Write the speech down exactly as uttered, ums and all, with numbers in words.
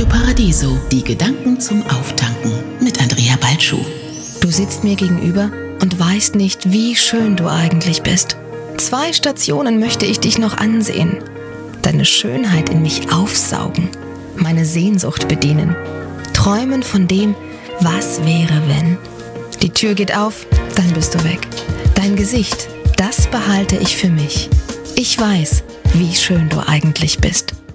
Radio Paradiso, die Gedanken zum Auftanken mit Andrea Balschuh. Du sitzt mir gegenüber und weißt nicht, wie schön du eigentlich bist. Zwei Stationen möchte ich dich noch ansehen, deine Schönheit in mich aufsaugen, meine Sehnsucht bedienen, träumen von dem, was wäre, wenn. Die Tür geht auf, dann bist du weg. Dein Gesicht, das behalte ich für mich. Ich weiß, wie schön du eigentlich bist.